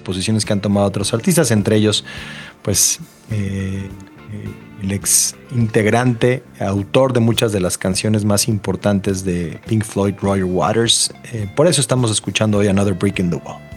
posiciones que han tomado otros artistas, entre ellos, pues, el ex integrante, autor de muchas de las canciones más importantes de Pink Floyd, Roger Waters. Por eso estamos escuchando hoy Another Brick in the Wall.